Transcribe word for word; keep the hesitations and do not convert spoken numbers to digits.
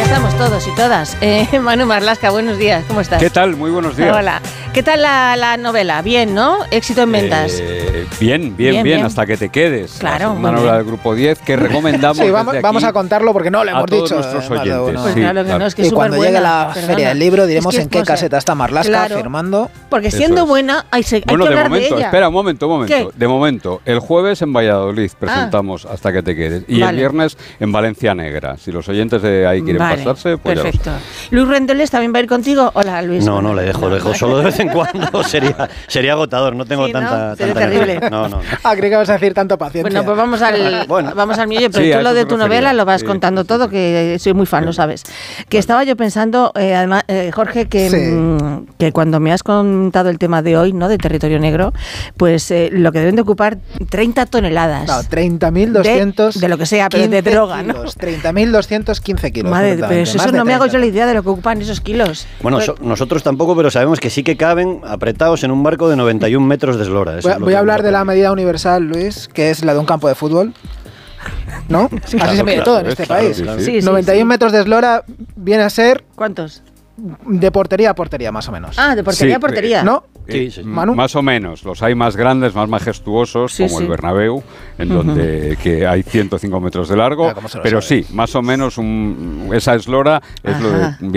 estamos todos y todas. Eh, Manu Marlasca, buenos días, ¿cómo estás? ¿Qué tal? Muy buenos días. Hola. ¿Qué tal la, la novela? Bien, ¿no? Éxito en ventas. Eh, bien, bien, bien, bien, bien, hasta que te quedes. Claro. Una novela del Grupo diez que recomendamos. Sí, vamos, vamos a contarlo porque no lo hemos a todos dicho. nuestros eh, oyentes. uno. Pues Sí, claro que claro. no, es que es Y cuando superbuena, llegue la perdona. feria del libro diremos Es que, en qué no sé, caseta está Marlaska claro, firmando. Porque siendo Eso es. buena hay, se, hay Bueno, que de hablar momento, de ella. espera un momento, un momento. ¿Qué? De momento, el jueves en Valladolid presentamos Hasta que te quedes. Y Vale. el viernes en Valencia Negra. Si los oyentes de ahí quieren Vale, pasarse, pues ya lo perfecto. Luis Rendeles también va a ir contigo. Hola, Luis. No, no, le dejo, le dejo solo de vez en cuando. Sería, sería agotador, no tengo Sí, ¿no? tanta, Sería tanta terrible. energía. No, no, no. Ah, creí que vas a decir tanto paciencia. Bueno, pues vamos al, Bueno. vamos al mío, pero Sí, a tú lo eso de me tu refería. novela lo vas Sí, contando sí, todo, sí. que soy muy fan, lo sabes. Que estaba yo pensando, eh, además, eh, Jorge, que, Sí. mm, que cuando me has contado el tema de hoy, ¿no? De territorio negro, pues eh, lo que deben de ocupar treinta toneladas. No, treinta mil doscientos. De- de lo que sea, pero de droga, ¿no? treinta mil doscientos quince kilos. Madre, pero concretamente, eso más de no me hago yo treinta. la idea de lo que ocupan esos kilos. Bueno, Pues- so- nosotros tampoco, pero sabemos que sí que caben apretados en un barco de noventa y un metros de eslora. Eso Voy, a- es lo voy que a hablar nos de la permite. medida universal, Luis, que es la de un campo de fútbol. ¿No? Así claro, se mide claro, todo en es este claro, país. sí, sí. Sí, sí, noventa y uno sí. metros de eslora viene a ser ¿Cuántos? de portería a portería, más o menos. Ah, de portería Sí, a portería. ¿No? Sí, sí. Manu. Más o menos. Los hay más grandes, más majestuosos, Sí, como sí. el Bernabéu, en donde que hay ciento cinco metros de largo. Ah, ¿cómo se lo Pero sabe? sí, más o menos un, esa eslora es lo Ajá. de